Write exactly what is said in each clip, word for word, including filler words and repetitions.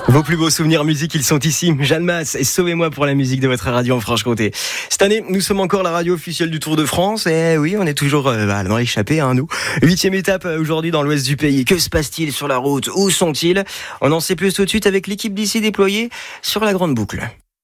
Vos plus beaux souvenirs musique, ils sont ici. Jeanne Masse et Sauvez-moi pour la musique de votre radio en Franche-Comté. Cette année, nous sommes encore la radio officielle du Tour de France. Et oui, on est toujours euh, bah, dans l'échappée, hein, nous. Huitième étape euh, aujourd'hui dans l'ouest du pays. Que se passe-t-il sur la route? Où sont-ils? On en sait plus tout de suite avec l'équipe d'ici déployée sur la grande boucle.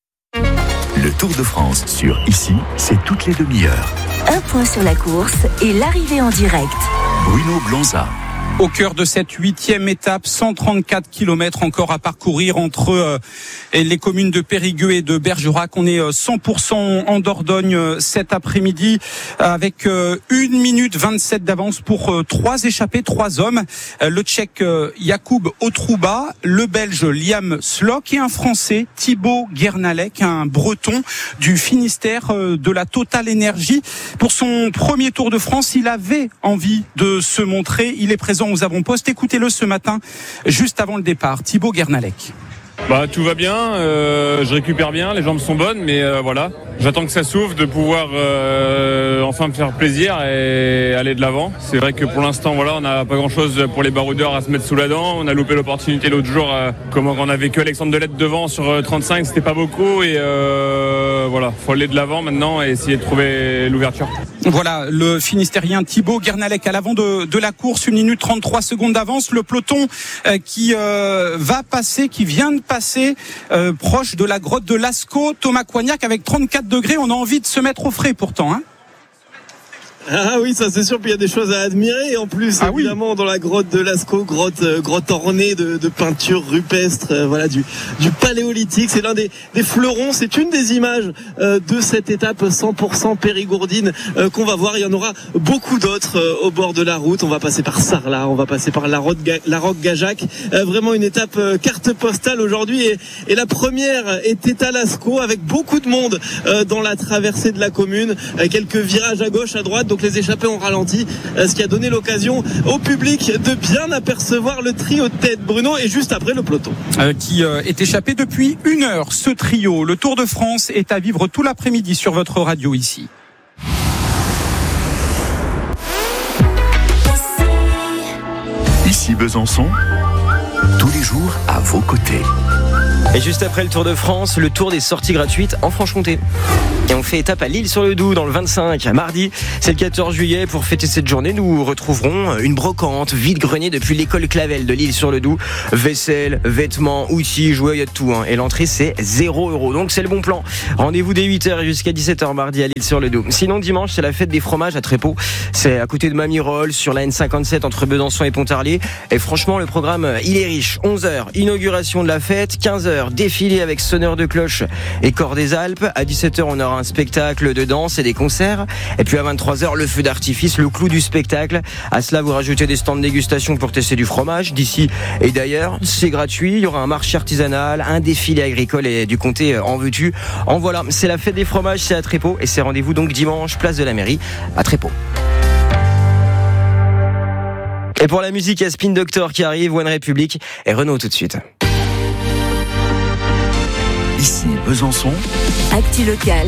Le Tour de France sur Ici, c'est toutes les demi-heures. Un point sur la course et l'arrivée en direct. Bruno Blanza. Au cœur de cette huitième étape, cent trente-quatre kilomètres encore à parcourir entre euh, les communes de Périgueux et de Bergerac. On est euh, cent pour cent en Dordogne euh, cet après-midi avec euh, une minute vingt-sept d'avance pour euh, trois échappés, trois hommes. Euh, le Tchèque euh, Jakub Otrouba, le Belge Liam Slock et un Français Thibaut Guernalec, un Breton du Finistère euh, de la Total Énergie. Pour son premier Tour de France, il avait envie de se montrer. Il est présent aux avant-postes. Écoutez-le ce matin, juste avant le départ. Thibaut Guernalec. Bah, tout va bien, euh, je récupère bien, les jambes sont bonnes, mais euh, voilà. J'attends que ça s'ouvre, de pouvoir euh, enfin me faire plaisir et aller de l'avant. C'est vrai que pour l'instant, voilà, on n'a pas grand-chose pour les baroudeurs à se mettre sous la dent. On a loupé l'opportunité l'autre jour, euh, comment on avait que Alexandre Delette devant sur euh, trente-cinq, c'était pas beaucoup. Et euh, voilà, faut aller de l'avant maintenant et essayer de trouver l'ouverture. Voilà, le Finistérien Thibaut Guernalec à l'avant de, de la course, une minute trente-trois secondes d'avance. Le peloton euh, qui euh, va passer, qui vient de passer euh, proche de la grotte de Lascaux. Thomas Coignac avec trente-quatre degrés, on a envie de se mettre au frais pourtant, hein. Ah oui, ça c'est sûr, puis il y a des choses à admirer en plus, ah évidemment, oui. Dans la grotte de Lascaux, grotte, euh, grotte ornée de, de peintures rupestres, euh, voilà, du, du paléolithique. C'est l'un des, des fleurons, c'est une des images euh, de cette étape cent pour cent périgourdine euh, qu'on va voir. Il y en aura beaucoup d'autres euh, au bord de la route. On va passer par Sarlat, on va passer par la Roque-Gajac. Euh, vraiment une étape euh, carte postale aujourd'hui. Et, et la première était à Lascaux avec beaucoup de monde euh, dans la traversée de la commune. Euh, quelques virages à gauche, à droite. Donc les échappés ont ralenti, ce qui a donné l'occasion au public de bien apercevoir le trio de tête, Bruno, et juste après le peloton. Euh, qui euh, est échappé depuis une heure, ce trio. Le Tour de France est à vivre tout l'après-midi sur votre radio ici. Ici Besançon, tous les jours à vos côtés. Et juste après le Tour de France, le tour des sorties gratuites en Franche-Comté. Et on fait étape à L'Isle-sur-le-Doubs dans le vingt-cinq, mardi. C'est le quatorze juillet. Pour fêter cette journée, nous retrouverons une brocante vide-grenier depuis l'école Clavel de L'Isle-sur-le-Doubs. Vaisselle, vêtements, outils, jouets, il y a de tout, hein. Et l'entrée, c'est zéro euro. Donc c'est le bon plan. Rendez-vous dès huit heures jusqu'à dix-sept heures mardi à L'Isle-sur-le-Doubs. Sinon, dimanche, c'est la fête des fromages à Trépeaux. C'est à côté de Mamirol, sur la N cinquante-sept entre Besançon et Pontarlier. Et franchement, le programme, il est riche. onze heures, inauguration de la fête. quinze heures, défilé avec sonneur de cloche et corps des Alpes. À dix-sept heures, on aura un spectacle de danse et des concerts. Et puis à vingt-trois heures, le feu d'artifice, le clou du spectacle. À cela, vous rajoutez des stands de dégustation pour tester du fromage d'ici et d'ailleurs. C'est gratuit. Il y aura un marché artisanal, un défilé agricole et du comté en veux-tu. En voilà, c'est la fête des fromages, c'est à Trépeaux. Et c'est rendez-vous donc dimanche, place de la mairie, à Trépeaux. Et pour la musique, il y a Spin Doctor qui arrive, One Republic et Renault tout de suite. Ici Besançon, Actu locale